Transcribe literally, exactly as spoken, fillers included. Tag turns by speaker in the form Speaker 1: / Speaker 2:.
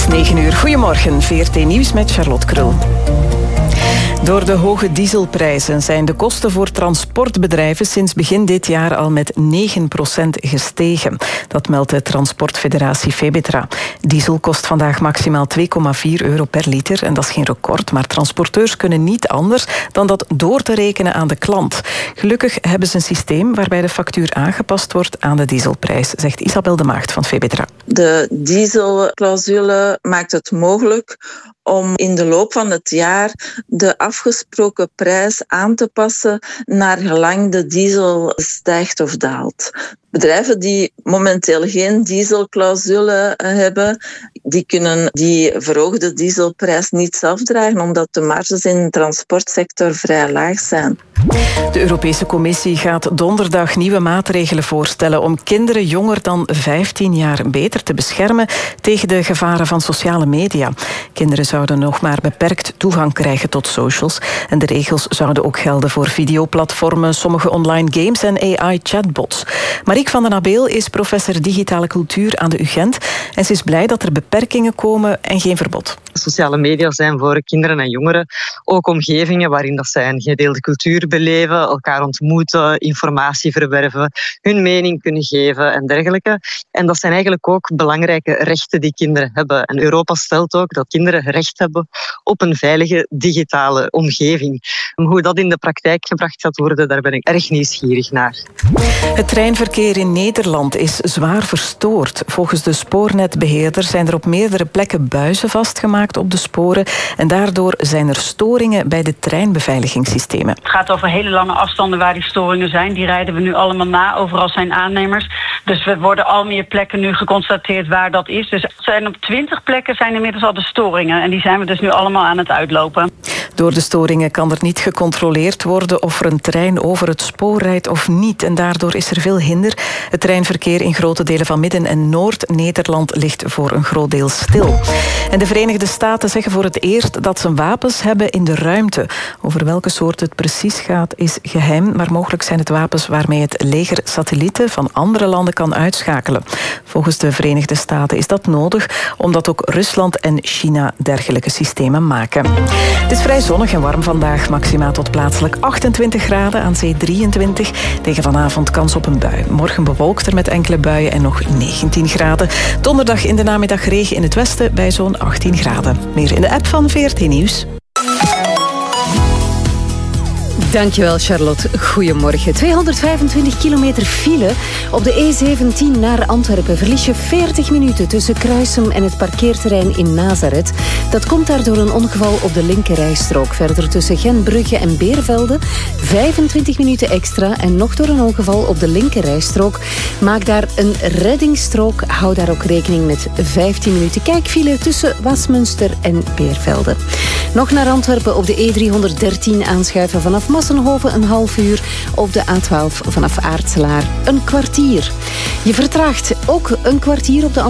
Speaker 1: is negen uur. Goedemorgen, V R T Nieuws met Charlotte Krul. Door de hoge dieselprijzen zijn de kosten voor transportbedrijven sinds begin dit jaar al met negen procent gestegen. Dat meldt de Transportfederatie Febetra. Diesel kost vandaag maximaal twee komma vier euro per liter en dat is geen record, maar transporteurs kunnen niet anders dan dat door te rekenen aan de klant. Gelukkig hebben ze een systeem waarbij de factuur aangepast wordt aan de dieselprijs, zegt Isabel de Maagd van Febetra.
Speaker 2: De dieselclausule maakt het mogelijk om in de loop van het jaar de afgesproken prijs aan te passen naar gelang de diesel stijgt of daalt. Bedrijven die momenteel geen dieselclausule hebben, die kunnen die verhoogde dieselprijs niet zelf dragen, omdat de marges in de transportsector vrij laag zijn.
Speaker 1: De Europese Commissie gaat donderdag nieuwe maatregelen voorstellen om kinderen jonger dan vijftien jaar beter te beschermen tegen de gevaren van sociale media. Kinderen zouden nog maar beperkt toegang krijgen tot socials. En de regels zouden ook gelden voor videoplatformen, sommige online games en A I-chatbots. Marieke van den Abeel is professor digitale cultuur aan de U Gent en ze is blij dat er beperkingen komen en geen verbod.
Speaker 3: Sociale media zijn voor kinderen en jongeren ook omgevingen waarin dat zij een gedeelde cultuur beleven, elkaar ontmoeten, informatie verwerven, hun mening kunnen geven en dergelijke. En dat zijn eigenlijk ook belangrijke rechten die kinderen hebben. En Europa stelt ook dat kinderen recht hebben op een veilige digitale omgeving. Hoe dat in de praktijk gebracht gaat worden, daar ben ik erg nieuwsgierig naar.
Speaker 1: Het treinverkeer in Nederland is zwaar verstoord. Volgens de spoornetbeheerder zijn er op meerdere plekken buizen vastgemaakt op de sporen en daardoor zijn er storingen bij de treinbeveiligingssystemen.
Speaker 4: Het gaat over hele lange afstanden waar die storingen zijn. Die rijden we nu allemaal na. Overal zijn aannemers. Dus we worden al meer plekken nu geconstateerd waar dat is. Dus er zijn op twintig plekken zijn inmiddels al de storingen. En die zijn we dus nu allemaal aan het uitlopen.
Speaker 1: Door de storingen kan er niet gecontroleerd worden of er een trein over het spoor rijdt of niet. En daardoor is er veel hinder. Het treinverkeer in grote delen van Midden- en Noord-Nederland ligt voor een groot deel stil. En de Verenigde Staten zeggen voor het eerst dat ze wapens hebben in de ruimte. Over welke soort het precies gaat is geheim, maar mogelijk zijn het wapens waarmee het leger satellieten van andere landen kan uitschakelen. Volgens de Verenigde Staten is dat nodig, omdat ook Rusland en China dergelijke systemen maken. Het is vrij zonnig en warm vandaag, maxima tot plaatselijk achtentwintig graden, aan zee drieëntwintig. Tegen vanavond kans op een bui. Morgen bewolkt er met enkele buien en nog negentien graden. Donderdag in de namiddag regen in het westen bij zo'n achttien graden. Meer in de app van V R T Nieuws.
Speaker 5: Dankjewel, Charlotte. Goedemorgen. tweehonderdvijfentwintig kilometer file. Op de E zeventien naar Antwerpen verlies je veertig minuten tussen Kruisem en het parkeerterrein in Nazareth. Dat komt daar door een ongeval op de linkerrijstrook. Verder tussen Gentbrugge en Beervelde vijfentwintig minuten extra en nog door een ongeval op de linkerrijstrook. Maak daar een reddingsstrook. Hou daar ook rekening met vijftien minuten kijkfile tussen Wasmunster en Beervelde. Nog naar Antwerpen op de E driehonderddertien aanschuiven vanaf Massenhoven een half uur. Op de A twaalf vanaf Aartselaar een kwartier. Je vertraagt ook een kwartier op de